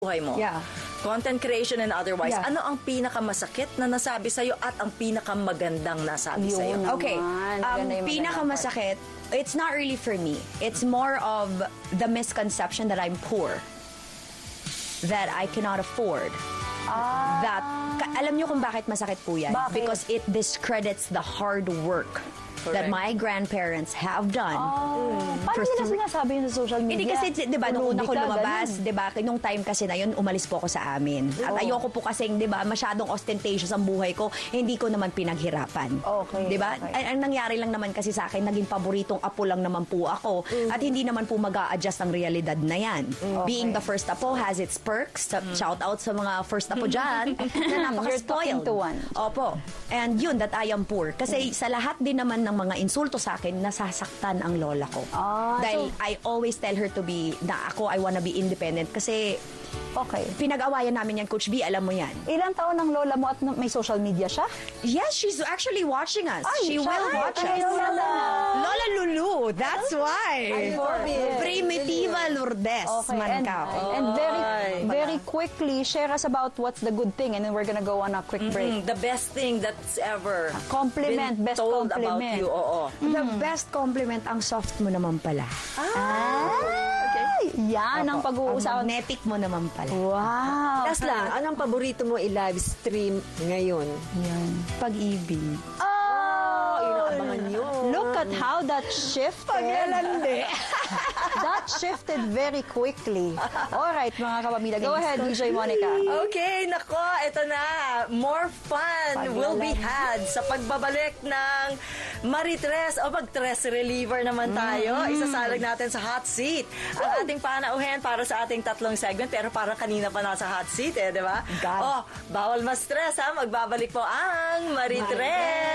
buhay mo. Yeah. Content creation and otherwise. Yeah. Ano ang pinakamasakit na nasabi sa'yo at ang pinakamagandang nasabi sa'yo? Okay. Pinakamasakit, it's not really for me. It's more of the misconception that I'm poor. That I cannot afford. Alam niyo kung bakit masakit po yan? Bakit? Because it discredits the hard work that my grandparents have done. Paano nila sinasabi yun sa social media? Hindi kasi, di ba, nung una ko Pulubi ka, lumabas, ganun. di ba, nung time kasi na yun, umalis po ako sa amin. At ayoko po kasing, di ba, masyadong ostentatious ang buhay ko, hindi ko naman pinaghirapan. Okay, Di ba? okay. Ang nangyari lang naman kasi sa akin, naging paboritong apo lang naman po ako, at hindi naman po mag-a-adjust ang realidad na yan. Being the first apo has its perks. Shout out sa mga first apo dyan, na napaka-spoiled. You're talking to one. Opo. And yun, that I am poor. Kasi sa lahat din naman ng mga insulto sa akin, nasasaktan ang lola ko. Dahil I always tell her to be, na ako, I wanna be independent. Kasi Okay. pinag-awayan namin yan, Coach B, alam mo yan. Ilang taon ang lola mo at may social media siya? Yes, she's actually watching us. She will watch us. Lola. Lola Lulu, that's why. Primitiva Lourdes, Mancao. And very quickly, share us about what's the good thing and then we're gonna go on a quick break. The best thing that's ever Compliment, been best told compliment. about you. Oo. The best compliment, ang soft mo naman pala. Yan ang Ang pag-uusapan. magnetic mo naman pala. Wow. Last lang, anong paborito mo i-live stream ngayon? Yan. Pag-ibig. Yun ang abangan nyo. Look at how that shifted. That shifted very quickly. All right, mga kapamilya. Go ahead, DJ Monica. Okay, nako, ito na. More fun will be had sa pagbabalik ng Maritres o mag-stress reliever naman tayo. Isasalag natin sa hot seat. Ang ating panauhin para sa ating tatlong segment pero parang kanina pa nasa hot seat di ba? God. Bawal ma-stress ha. Magbabalik po ang Maritres.